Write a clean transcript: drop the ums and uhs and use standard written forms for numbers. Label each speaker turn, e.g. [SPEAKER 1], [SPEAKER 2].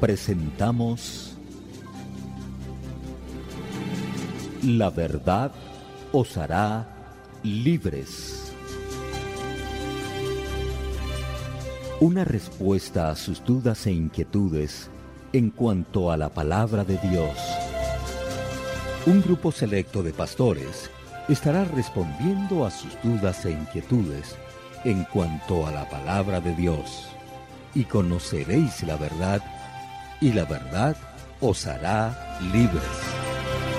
[SPEAKER 1] presentamos La verdad os hará libres. Una respuesta a sus dudas e inquietudes en cuanto a la palabra de Dios. Un grupo selecto de pastores estará respondiendo a sus dudas e inquietudes en cuanto a la palabra de Dios. Y conoceréis la verdad, y la verdad os hará libres.